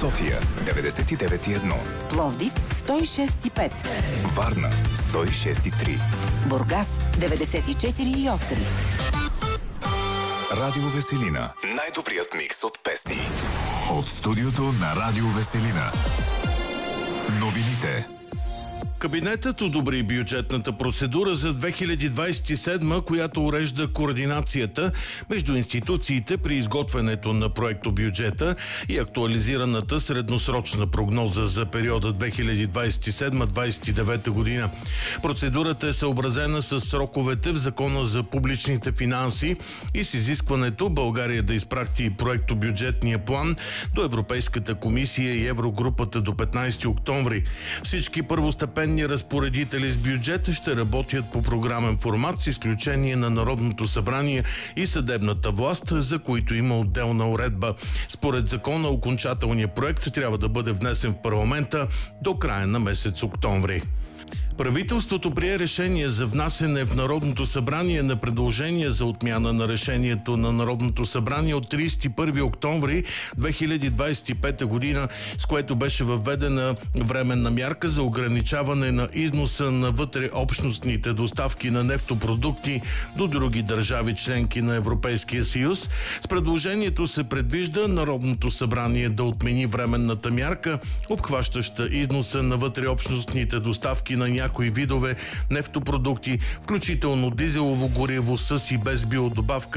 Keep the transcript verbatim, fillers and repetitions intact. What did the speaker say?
София деветдесет и девет и едно, Пловдив сто и шест и пет, Варна сто и шест и три, Бургас деветдесет и четири и осем. Радио Веселина. Най-добрият микс от песни. От студиото на Радио Веселина. Новините. Кабинетът одобри бюджетната процедура за две хиляди двадесет и седма, която урежда координацията между институциите при изготвянето на проектобюджета и актуализираната средносрочна прогноза за периода две хиляди двадесет и седма - двадесет и девета година. Процедурата е съобразена с сроковете в Закона за публичните финанси и с изискването България да изпрати проектобюджетния план до Европейската комисия и Еврогрупата до петнадесети октомври. Всички първостепенни разпоредители с бюджета ще работят по програмен формат с изключение на Народното събрание и съдебната власт, за които има отделна уредба. Според закона окончателният проект трябва да бъде внесен в парламента до края на месец октомври. Правителството прие решение за внасяне в Народното събрание на предложение за отмяна на решението на Народното събрание от тридесет и първи октомври две хиляди двадесет и пета година, с което беше въведена временна мярка за ограничаване на износа на вътреобщностните доставки на нефтопродукти до други държави членки на Европейския съюз. С предложението се предвижда Народното събрание да отмени временната мярка, обхващаща износа на вътреобщностните доставки на някои видове нефтопродукти, включително дизелово гориво с и без биодобавка